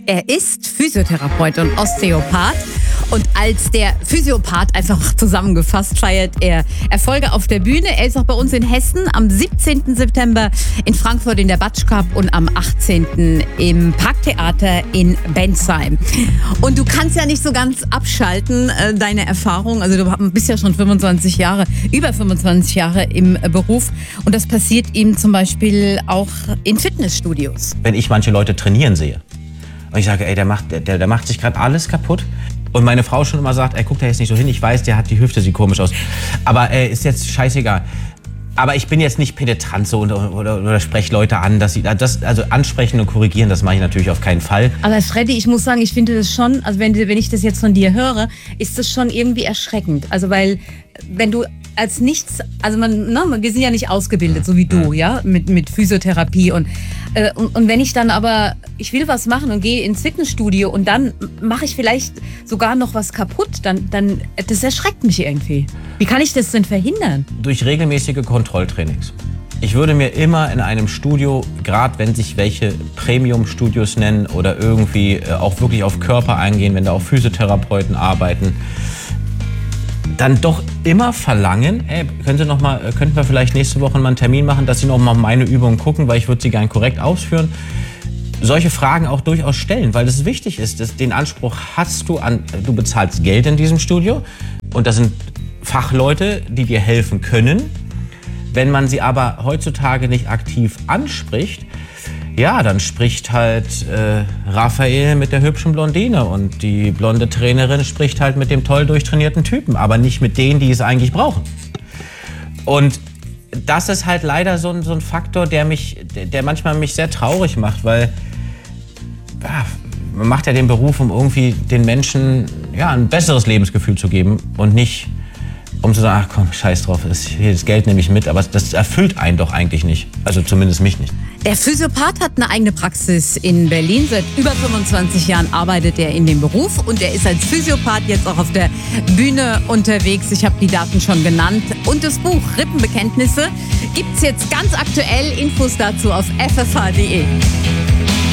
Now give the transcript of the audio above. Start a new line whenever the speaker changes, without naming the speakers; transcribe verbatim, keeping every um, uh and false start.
Er ist Physiotherapeut und Osteopath. Und als der Physiopath, einfach zusammengefasst, feiert er Erfolge auf der Bühne. Er ist auch bei uns in Hessen am siebzehnten September in Frankfurt in der Batsch Cup und am achtzehnten im Parktheater in Bensheim. Und du kannst ja nicht so ganz abschalten, äh, deine Erfahrung. Also du bist ja schon fünfundzwanzig Jahre, über fünfundzwanzig Jahre im Beruf. Und das passiert ihm zum Beispiel auch in Fitnessstudios.
Wenn ich manche Leute trainieren sehe und ich sage, ey, der macht, der, der macht sich gerade alles kaputt. Und meine Frau schon immer sagt, ey, guck da jetzt nicht so hin, ich weiß, der hat die Hüfte, sieht komisch aus. Aber äh, ist jetzt scheißegal. Aber ich bin jetzt nicht penetrant so oder, oder, oder spreche Leute an, dass sie das, also ansprechen und korrigieren, das mache ich natürlich auf keinen Fall.
Aber Freddy, ich muss sagen, ich finde das schon, also wenn, wenn ich das jetzt von dir höre, ist das schon irgendwie erschreckend. Also weil, wenn du als nichts, also man, ne, wir sind ja nicht ausgebildet, so wie du, ja, mit, mit Physiotherapie und, äh, und, und wenn ich dann aber, ich will was machen und gehe ins Fitnessstudio und dann mache ich vielleicht sogar noch was kaputt, dann, dann, das erschreckt mich irgendwie. Wie kann ich das denn verhindern?
Durch regelmäßige Kontrolltrainings. Ich würde mir immer in einem Studio, gerade wenn sich welche Premium-Studios nennen oder irgendwie äh, auch wirklich auf Körper eingehen, wenn da auch Physiotherapeuten arbeiten, dann doch immer verlangen, ey, können Sie noch mal, könnten wir vielleicht nächste Woche mal einen Termin machen, dass Sie noch mal meine Übungen gucken, weil ich würde sie gern korrekt ausführen. Solche Fragen auch durchaus stellen, weil es wichtig ist, dass den Anspruch hast du an, du bezahlst Geld in diesem Studio und das sind Fachleute, die dir helfen können. Wenn man sie aber heutzutage nicht aktiv anspricht, ja, dann spricht halt äh, Raphael mit der hübschen Blondine und die blonde Trainerin spricht halt mit dem toll durchtrainierten Typen, aber nicht mit denen, die es eigentlich brauchen. Und das ist halt leider so ein, so ein Faktor, der mich, der, der manchmal mich sehr traurig macht, weil ja, man macht ja den Beruf, um irgendwie den Menschen ja, ein besseres Lebensgefühl zu geben und nicht um zu sagen, ach komm, scheiß drauf, das, hier, das Geld nehme ich mit, aber das erfüllt einen doch eigentlich nicht, also zumindest mich nicht.
Der Physiopath hat eine eigene Praxis in Berlin. Seit über fünfundzwanzig Jahren arbeitet er in dem Beruf und er ist als Physiopath jetzt auch auf der Bühne unterwegs. Ich habe die Daten schon genannt. Und das Buch Rippenbekenntnisse gibt's jetzt ganz aktuell. Infos dazu auf f f h punkt d e.